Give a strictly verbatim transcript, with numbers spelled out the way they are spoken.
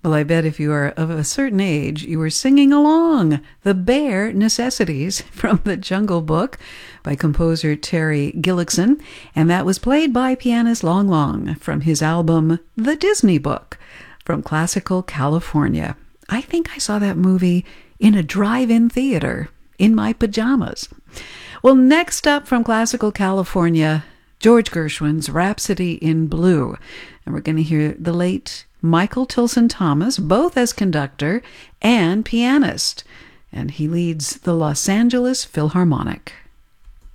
Well, I bet if you are of a certain age, you were singing along The Bare Necessities from The Jungle Book by composer Terry Gillickson, and that was played by pianist Long Long from his album The Disney Book from Classical California. I think I saw that movie in a drive-in theater in my pajamas. Well, next up from Classical California, George Gershwin's Rhapsody in Blue. And we're going to hear the late Michael Tilson Thomas, both as conductor and pianist. And he leads the Los Angeles Philharmonic.